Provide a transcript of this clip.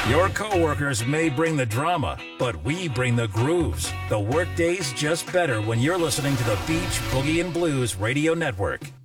Your coworkers may bring the drama, but we bring the grooves. The workday's just better when you're listening to the Beach Boogie and Blues Radio Network.